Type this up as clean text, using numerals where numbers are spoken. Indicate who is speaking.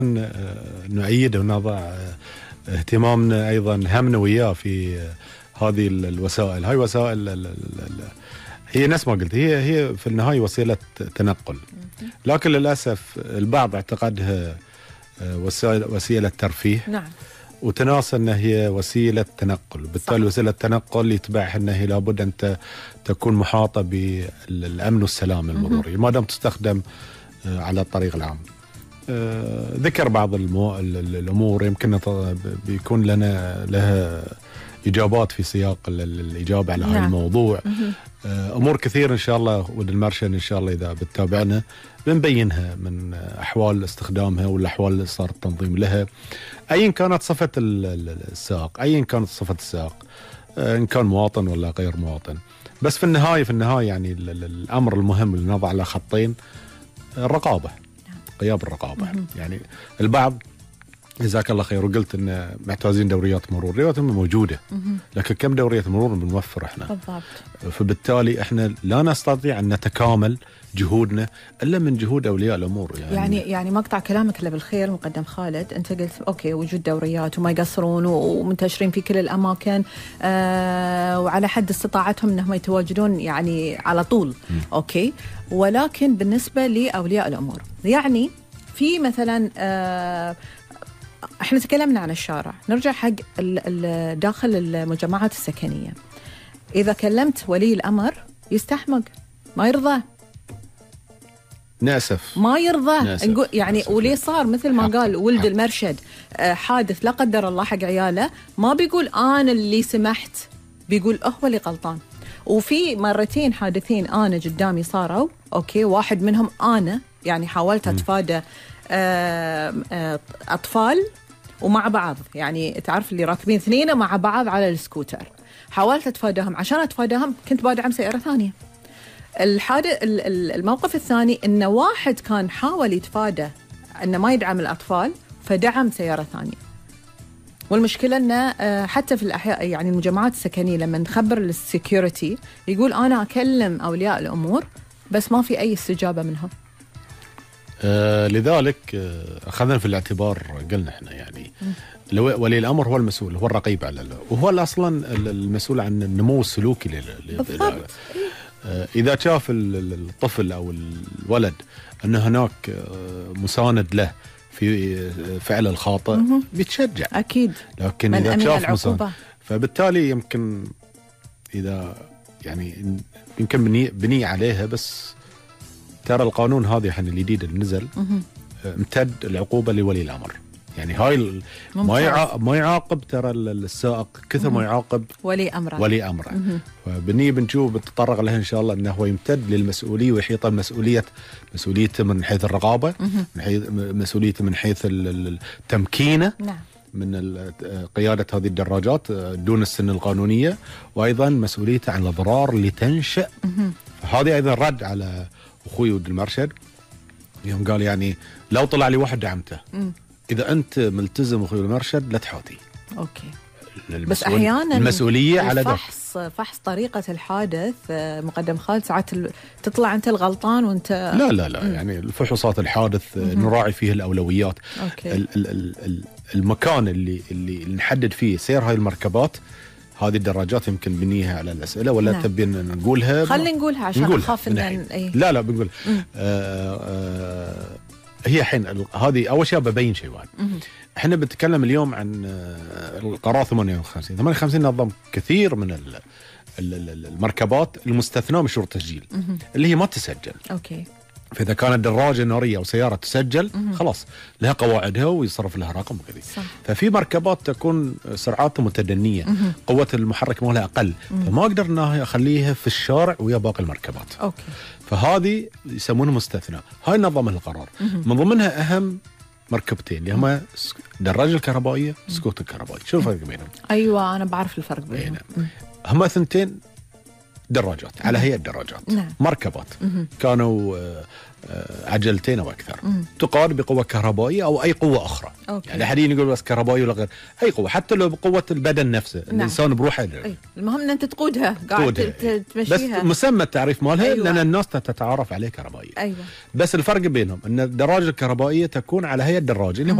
Speaker 1: نؤيد ونضع اهتمامنا أيضا همنا وياه في هذه الوسائل. هاي وسائل هي نفس ما قلت، هي في النهاية وسيلة تنقل، لكن للأسف البعض اعتقدها وسيلة ترفيه.
Speaker 2: نعم.
Speaker 1: وتناسى أنها هي وسيلة تنقل، بالتالي وسيلة تنقل يتبعها أنها هي لابد أن تكون محاطة بالأمن والسلام المروري ما دام تستخدم على الطريق العام. ذكر بعض الأمور يمكن بيكون لها إجابات في سياق الإجابة على هذا الموضوع. أمور كثير إن شاء الله ود المرشد إن شاء الله إذا بتتابعنا بنبينها من أحوال استخدامها والأحوال صار التنظيم لها، أيا كانت صفة السائق، أيا كانت صفة السائق، إن كان مواطن ولا غير مواطن. بس في النهاية يعني الأمر المهم اللي نضع على خطين الرقابة، غياب الرقابة. يعني البعض جزاك الله خير وقلت ان معتازين دوريات مرور، دورياتهم موجوده، لكن كم دوريه مرور بنوفر احنا؟
Speaker 2: بالضبط.
Speaker 1: فبالتالي احنا لا نستطيع ان نتكامل جهودنا الا من جهود اولياء الامور.
Speaker 2: يعني مقطع كلامك اللي بالخير مقدم خالد، انت قلت اوكي وجود دوريات وما يقصرون ومنتشرين في كل الاماكن، وعلى حد استطاعتهم انهم يتواجدون يعني على طول. اوكي، ولكن بالنسبه لاولياء الامور يعني في مثلا احنا تكلمنا عن الشارع، نرجع حق داخل المجمعات السكنية. إذا كلمت ولي الأمر يستحمق، ما يرضى،
Speaker 1: نأسف
Speaker 2: ما يرضى.
Speaker 1: نأسف.
Speaker 2: يعني
Speaker 1: نأسف.
Speaker 2: وليه صار مثل ما قال ولد المرشد حادث لا قدر الله حق عياله، ما بيقول أنا اللي سمحت، بيقول هو اللي غلطان. وفي مرتين حادثين أنا قدامي صاروا، أوكي، واحد منهم أنا يعني حاولت أتفادى أطفال ومع بعض، يعني تعرف اللي راكبين اثنين مع بعض على السكوتر، حاولت أتفاداهم. عشان أتفاداهم كنت بادعم سيارة ثانية. الموقف الثاني إنه واحد كان حاول يتفادى إنه ما يدعم الأطفال فدعم سيارة ثانية. والمشكلة إنه حتى في الأحياء يعني المجمعات السكنية لما نخبر للسيكيورتي يقول أنا أكلم أولياء الأمور بس ما في أي استجابة منهم.
Speaker 1: لذلك أخذنا في الاعتبار، قلنا احنا يعني ولي الأمر هو المسؤول، هو الرقيب على وهو أصلا المسؤول عن النمو السلوكي
Speaker 2: بالضبط.
Speaker 1: إذا شاف الطفل أو الولد أن هناك مساند له في فعل الخاطئ بيتشجع
Speaker 2: أكيد،
Speaker 1: لكن إذا شاف مساند فبالتالي يمكن إذا يعني يمكن بني عليها. بس ترى القانون هذا الحين الجديد اللي نزل امتد العقوبة لولي الأمر، يعني هاي ما يعاقب ترى السائق كثر ما يعاقب ولي أمره. بنشوف بتطرق له إن شاء الله أنه هو يمتد للمسؤولية ويحيط مسؤوليته من حيث الرقابة، من حيث مسؤوليته من حيث تمكينه من قيادة هذه الدراجات دون السن القانونية، وأيضا مسؤوليته عن الأضرار اللي تنشأ. هذه أيضا رد على أخوي ود المرشد يوم قال يعني لو طلع لي واحد دعمته. إذا أنت ملتزم أخوي المرشد لا تحاطي.
Speaker 2: أوكي. بس أحيانا
Speaker 1: المسؤولية على
Speaker 2: فحص طريقة الحادث مقدم خالد ساعات تطلع أنت الغلطان وأنت
Speaker 1: لا يعني الفحوصات الحادث نراعي فيه الأولويات.
Speaker 2: أوكي.
Speaker 1: المكان اللي نحدد فيه سير هاي المركبات، هذه الدراجات يمكن بنيها على الأسئلة ولا تبين نقولها؟
Speaker 2: خلينا نقولها عشان أخاف إن
Speaker 1: لا بنقول. هي حين هذه أول شيء ببين شيء واحد. احنا بنتكلم اليوم عن القرار 58 نظم كثير من المركبات المستثناة من شروط التسجيل اللي هي ما تسجل.
Speaker 2: اوكي.
Speaker 1: فإذا كانت دراجة نارية أو سيارة تسجل خلاص لها قواعدها ويصرف لها رقم وكذا. ففي مركبات تكون سرعاتها متدنية، قوة المحرك مالها أقل، فما أقدر أنها أخليها في الشارع ويا باقي المركبات.
Speaker 2: أوكي.
Speaker 1: فهذه يسمونها مستثنى. هاي نظمها القرار. من ضمنها أهم مركبتين اللي هما الدراجة الكهربائية والسكوتر الكهربائي. شو الفرق بينهم؟
Speaker 2: أيوة أنا بعرف الفرق بينهم.
Speaker 1: هما ثنتين دراجات على هيئة دراجات.
Speaker 2: نعم.
Speaker 1: مركبات كانوا عجلتين أو أكثر تقاد بقوة كهربائية أو أي قوة أخرى. يعني حاليا يقول بس كهربائي ولا غير أي قوة، حتى لو بقوة البدن نفسه. نعم. الإنسان بروحه.
Speaker 2: المهم أن أنت تقودها، قاعد تمشيها،
Speaker 1: بس مسمى التعريف مالها.
Speaker 2: أيوة.
Speaker 1: لأن الناس تتعارف عليه كهربائية.
Speaker 2: أيوة.
Speaker 1: بس الفرق بينهم أن الدراجة الكهربائية تكون على هيئة دراجة